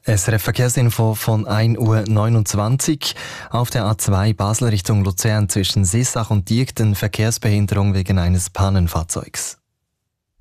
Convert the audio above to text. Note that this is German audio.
SRF Verkehrsinfo von 1:29 Uhr. Auf der A2 Basel Richtung Luzern zwischen Seeshach und Diegden Verkehrsbehinderung wegen eines Pannenfahrzeugs.